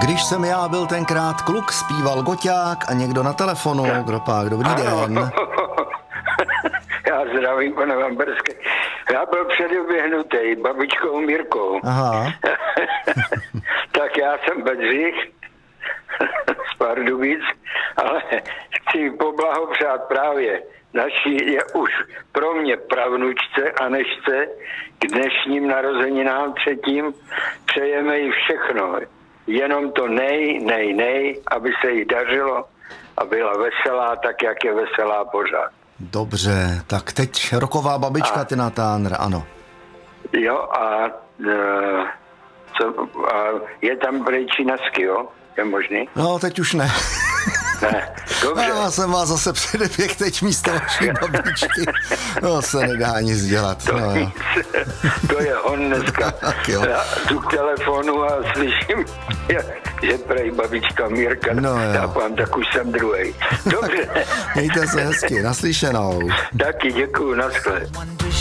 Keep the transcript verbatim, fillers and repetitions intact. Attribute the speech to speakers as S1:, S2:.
S1: Když jsem já byl tenkrát kluk, zpíval Goťák a někdo na telefonu. Kropák, dobrý den.
S2: Já zdravím, pane Vamberský. Já byl předoběhnutý babičkou Mirkou.
S1: Aha.
S2: Tak já jsem Bedřich z Pardubic, ale chci poblahopřát právě naší je už pro mě pravnučce a nežce k dnešním narozeninám třetím. Přejeme jí všechno. Jenom to nej, nej, nej, aby se jí dařilo a byla veselá tak, jak je veselá pořád.
S1: Dobře, tak teď roková babička a, Tina Turner, ano.
S2: Jo, a, uh, co, a je tam Brejčínasky, jo? Je možný?
S1: No, teď už ne.
S2: Ne, dobře.
S1: Já jsem vás zase předeběh teď místo vaší babičky. No, se nedá nic dělat.
S2: To,
S1: no,
S2: nic, to je on dneska. Já tu k telefonu a slyším, že prej babička Mirka.
S1: No,
S2: já pám, tak už jsem druhej. Dobře.
S1: Mějte se hezky, naslyšenou.
S2: Taky děkuju, naschle.